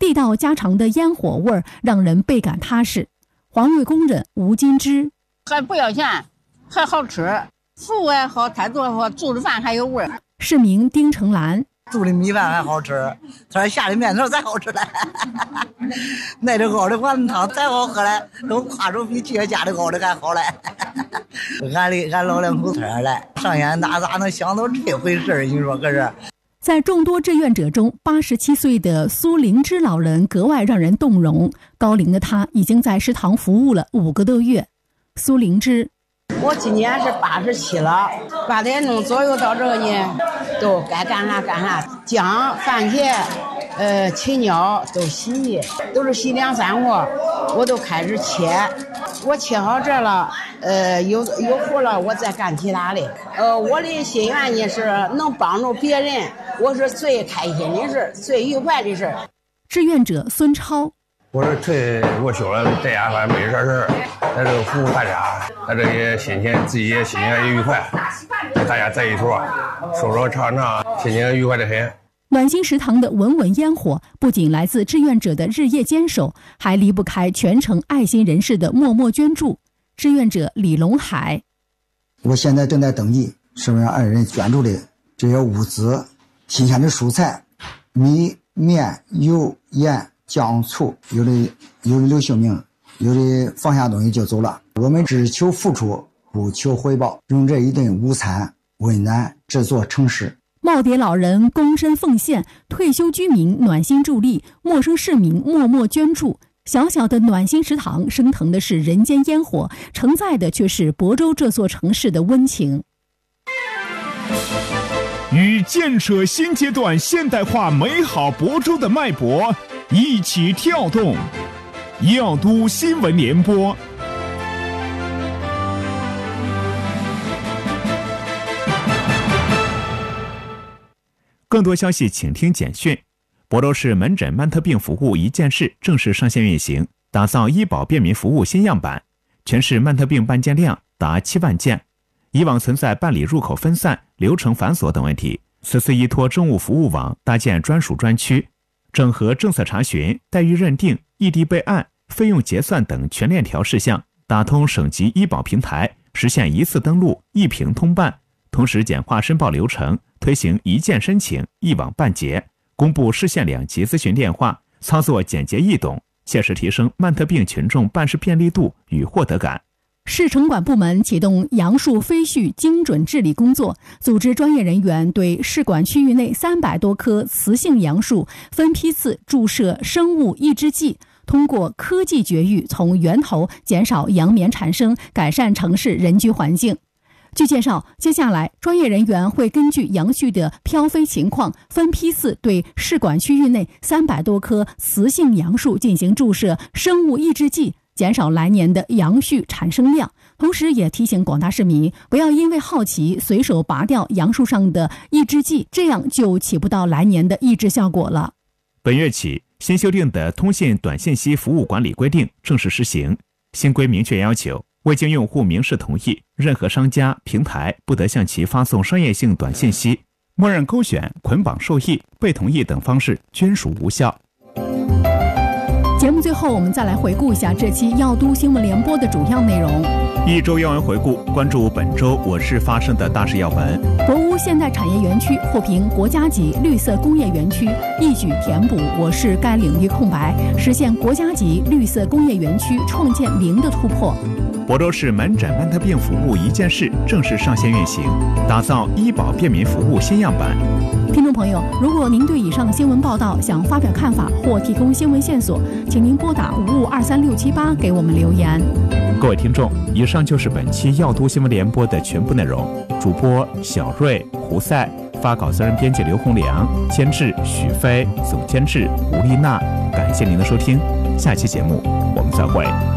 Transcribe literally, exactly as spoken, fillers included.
地道家常的烟火味儿让人倍感踏实。环卫工人吴金枝， 还不要钱，还好吃，服务也好，态度也好，煮的饭还有味儿。 市民丁成兰， 煮的米饭还好吃，他下的面条才好吃嘞，那的熬的丸子汤才好喝嘞，都夸着比这家的熬的还好嘞。俺的俺老两口子来上烟那咋能想到这回事？你说可是？ 在众多志愿者中，八十七岁的苏灵芝老人格外让人动容。高龄的他已经在食堂服务了五个多月。苏灵芝， 我今年是八十七了，八点钟左右到这个呢，都该干啥干啥，姜、番茄、呃青椒都洗，都是洗两三锅，我都开始切。我切好这了，呃，有有活了，我再干其他的。呃，我的心愿呢是能帮助别人，我是最开心的事，最愉快的事。 志愿者孙超， 我是退我休了，在家反正没啥事，在这个服务大家，在这也心情自己也心情也愉快，跟大家在一处，说说唱唱，心情愉快的很。 暖心食堂的文文烟火不仅来自志愿者的日夜坚守，还离不开全城爱心人士的默默捐助。志愿者李龙海， 我现在正在登记，是不是让爱人捐助的这些物资，新鲜的蔬菜、米、面、油、盐、酱、醋，有的有的留性命，有的放下东西就走了。我们只求付出，不求回报，用这一顿午餐温暖这座城市。 耄耋老人躬身奉献，退休居民暖心助力，陌生市民默默捐助。小小的暖心食堂升腾的是人间烟火，承载的却是亳州这座城市的温情。 与建设新阶段现代化美好亳州的脉搏一起跳动。耀都新闻联播。更多消息请听简讯。亳州市门诊慢特病服务一站式正式上线运行，打造医保便民服务新样板。全市慢特病办件量达七万件，以往存在办理入口分散、流程繁琐等问题，此次依托政务服务网搭建专属专区，整合政策查询、待遇认定、异地备案、费用结算等全链条事项，打通省级医保平台，实现一次登录、一屏通办，同时简化申报流程，推行一键申请、一网办结，公布市县两级咨询电话，操作简洁易懂，切实提升慢特病群众办事便利度与获得感。 市城管部门启动杨树非序精准治理工作，组织专业人员对市管区域内三百多棵雌性杨树分批次注射生物抑制剂，通过科技绝育，从源头减少杨棉产生，改善城市人居环境。据介绍，接下来专业人员会根据杨絮的飘飞情况，分批次对市管区域内三百多棵雌性杨树进行注射生物抑制剂，减少来年的杨絮产生量。同时也提醒广大市民，不要因为好奇随手拔掉杨树上的抑制剂，这样就起不到来年的抑制效果了。 本月起，新修订的通信短信息服务管理规定正式施行。新规明确要求，未经用户明示同意，任何商家、平台不得向其发送商业性短信息，默认勾选、捆绑受益、被同意等方式均属无效。 节目最后，我们再来回顾一下这期耀都新闻联播的主要内容。 一周要闻回顾，关注本周我市发生的大事要闻。 博乌现代产业园区获评国家级绿色工业园区，一举填补我市该领域空白，实现国家级绿色工业园区创建零的突破。 亳州市门诊慢特病服务一站式正式上线运行，打造医保便民服务新样板。 听众朋友，如果您对以上新闻报道想发表看法或提供新闻线索，请您拨打五五二三六七八给我们留言。 各位听众，以上就是本期耀都新闻联播的全部内容。主播小瑞、胡赛，发稿责任编辑刘洪良，监制许飞，总监制吴丽娜。感谢您的收听，下期节目我们再会。